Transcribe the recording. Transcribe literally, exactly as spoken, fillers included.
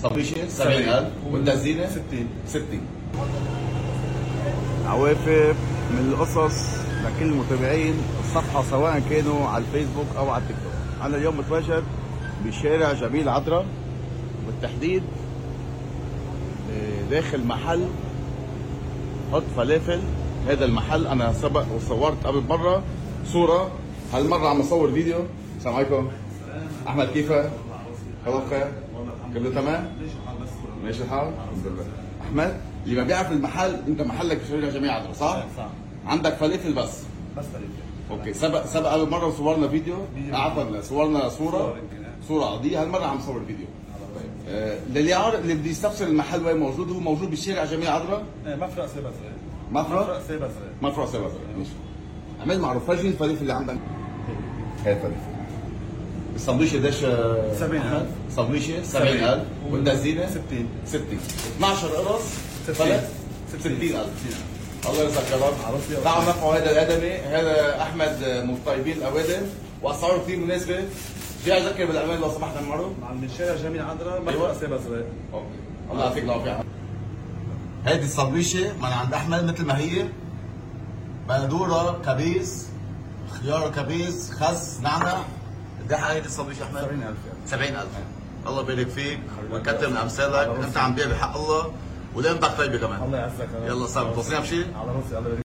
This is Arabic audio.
صبيشه سبعين ألف والتزيينه ستين ستين. عوافف من القصص لكل المتابعين الصفحة سواء كانوا على الفيسبوك أو على التيك توك. أنا اليوم متواجد بشارع جميل عطرة، بالتحديد داخل محل حط فلافل. هذا المحل أنا سبق وصورت قبل مرة صورة، هالمرة عم أصور فيديو. السلام عليكم أحمد، كيفك؟ الله بخير؟ كله تمام؟ ماشي الحال؟ الحمد لله. أحمد اللي ما بيعرف المحل، أنت محلك بشارع جميل عطرة صح؟ صح. عندك فلافل بس؟ بس فلافل. اوكي، سبق سبق قبل مره وصورنا فيديو، عفوا صورنا صوره صوره عاديه، هالمره عم نصور فيديو. طيب آه اللي يعرف اللي بده يستفسر المحل وين موجود، هو موجود بالشارع جميل عذراء؟ ايه مفرق سيبا زرق. مفرق؟ سيبا زرق. مفرق سيبا زرق. ماشي. عمل معروف، فرجي الفلافل اللي عندك. هاي الفلافل. السندويشه قديش؟ سبعين ألف. سندويشه سبعين ألف والتزيينه ستين ستين. اثنعش قرص فلت ستين ألف. الله يرزقك يا رب. تعالوا نرفعوا هذا الادمي، هذا احمد من طيبين الاوادم واسعاره كثير مناسبه. جاي اذكر بالامان لو سمحت المره. مع من شارع جميل عذراء مفرق سيبا زرق. اوكي الله يعطيك العافيه. هذه السندويشه من عند احمد مثل ما هي، بندوره كبيس، خيار كبيس، خس، نعنع. قد ايه هذه السندويشه احمد؟ سبعين ألف. سبعين ألف. الله يبارك فيك ويكتر من امثالك، انت عم تبيع بحق الله ولقيمتك طيبه كمان. الله يعزك. يلا صار توصينا بشيء؟ على راسي. الله يبارك.